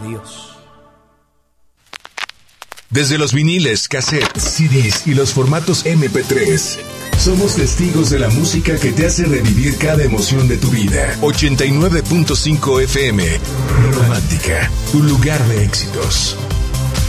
Dios. Desde los viniles, cassettes, CDs y los formatos MP3, somos testigos de la música que te hace revivir cada emoción de tu vida. 89.5 FM, Romántica, tu lugar de éxitos.